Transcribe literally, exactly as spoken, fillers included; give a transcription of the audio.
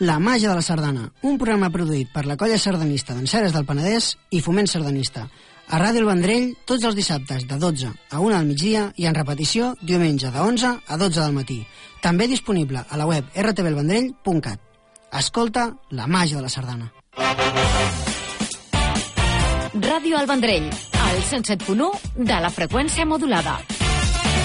La màgia de la sardana, un programa produït per la colla sardanista d'Enceres del Penedès i Foment Sardanista. A Ràdio El Vendrell, tots els dissabtes de dotze a una del migdia i en repetició diumenge de onze a dotze del matí. També disponible a la web erre te ve el vendrell punt cat. Escolta la màgia de la sardana. Ràdio El Vendrell, al cent set punt u de la freqüència modulada.